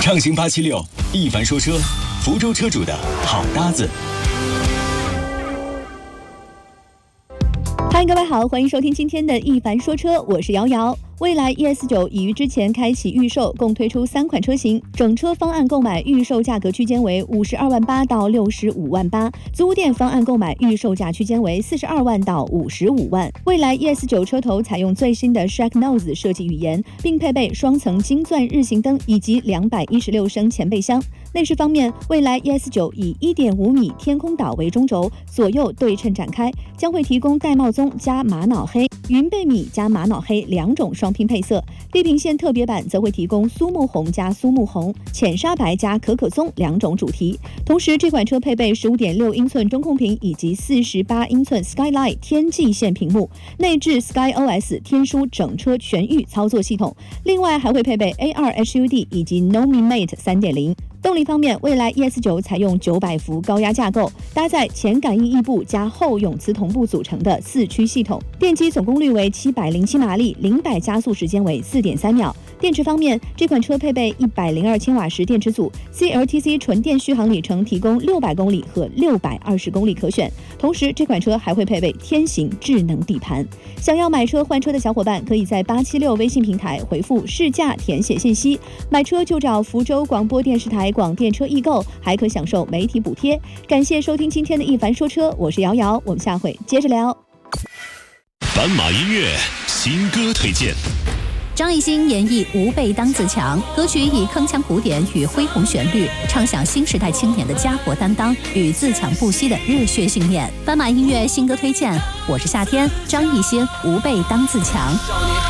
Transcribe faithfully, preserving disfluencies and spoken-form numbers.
畅行八七六，一凡说车，福州车主的好搭子。 嗨，各位好，欢迎收听今天的一凡说车，我是瑶瑶。蔚来 E S 九 已于之前开启预售，共推出三款车型，整车方案购买预售价格区间为五十二万八到六十五万八，租店方案购买预售价区间为四十二万到五十五万。蔚来 E S 九 车头采用最新的 Shark Nose 设计语言，并配备双层金钻日行灯以及两百一十六升前备箱。内饰方面，蔚来 E S 九 以 一点五米天空岛为中轴，左右对称展开，将会提供玳瑁棕加玛瑙黑、云贝米加玛瑙黑两种双拼配色。地平线特别版则会提供苏木红加苏木红、浅沙白加可可棕两种主题。同时，这款车配备 十五点六英寸中控屏以及四十八英寸 Skyline 天际线屏幕，内置 SkyOS 天书整车全域操作系统。另外还会配备 A 二 H U D 以及 Nomimate 三点零。动力方面，蔚来 E S 九 采用九百伏高压架构，搭载前感应翼部加后永磁同步组成的四驱系统，电机总功率为七百零七马力，零百加速时间为 四点三秒。电池方面，这款车配备一百零二千瓦时电池组 ，C L T C 纯电续航里程提供六百公里和六百二十公里可选。同时，这款车还会配备天行智能底盘。想要买车换车的小伙伴，可以在八七六微信平台回复试驾填写信息，买车就找福州广播电视台广电车易购，还可享受媒体补贴。感谢收听今天的一凡说车，我是瑶瑶，我们下回接着聊。 斑马音乐新歌推荐。 张艺兴演绎《吾辈当自强》，歌曲以铿锵鼓点与恢宏旋律，唱响新时代青年的家国担当与自强不息的热血信念。斑马音乐新歌推荐，我是夏天，张艺兴《吾辈当自强》。